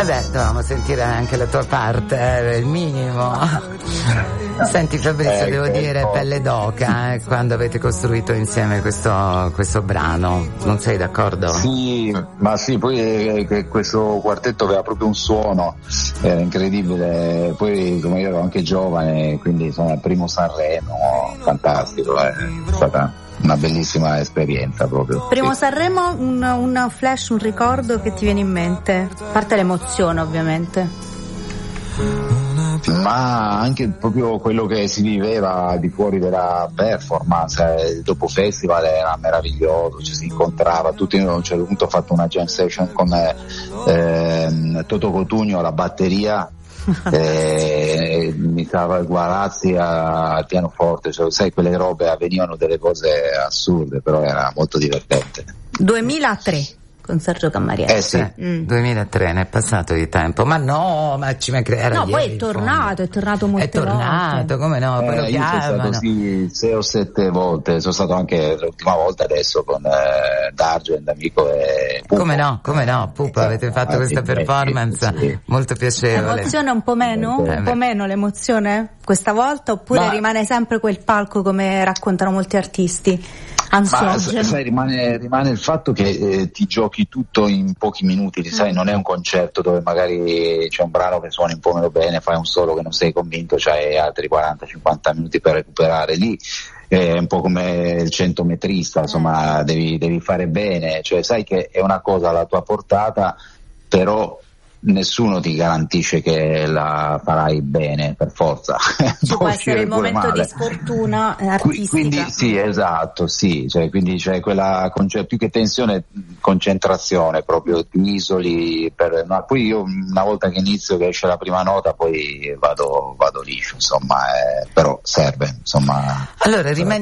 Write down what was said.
Dovevamo sentire anche la tua parte, il minimo. Senti Fabrizio, devo dire pelle d'oca quando avete costruito insieme questo brano, non sei d'accordo? Sì, ma sì, poi questo quartetto aveva proprio un suono, era incredibile, poi come io ero anche giovane, quindi insomma il primo Sanremo, fantastico, è stata una bellissima esperienza proprio. Primo Sanremo, un flash, un ricordo che ti viene in mente, a parte l'emozione ovviamente. Ma anche proprio quello che si viveva di fuori della performance, il dopo festival era meraviglioso, ci si incontrava tutti. Io a un certo punto ho fatto una jam session con Toto Cotugno alla batteria, mi stava Guarazzi al pianoforte, cioè, sai, quelle robe, avvenivano delle cose assurde, però era molto divertente. 2003 con Sergio Cammariello. Sì. 2003, ne è passato di tempo, ma no, ma ci mancherebbe. No, poi è tornato molte volte. Come no? Poi lo io sono stato 6 o 7 volte, sono stato anche l'ultima volta adesso con D'Argent, amico e Pupo. Come no, Pupo, avete fatto questa performance molto piacevole. L'emozione un po' meno? Un po' meno l'emozione questa volta, oppure rimane sempre quel palco come raccontano molti artisti? Ma sai, rimane il fatto che ti giochi tutto in pochi minuti, sai, non è un concerto dove magari c'è un brano che suoni un po' meno bene, fai un solo che non sei convinto, c'hai altri 40-50 minuti per recuperare. Lì è un po' come il 100-metrista, insomma, devi fare bene, cioè sai che è una cosa alla tua portata, però nessuno ti garantisce che la farai bene per forza. Ci può essere il momento di sfortuna artistica. Quindi sì, esatto, sì, cioè, quindi c'è quella più che tensione, concentrazione, proprio ti isoli poi io una volta che inizio, che esce la prima nota, poi vado liscio, insomma, però serve, insomma. Allora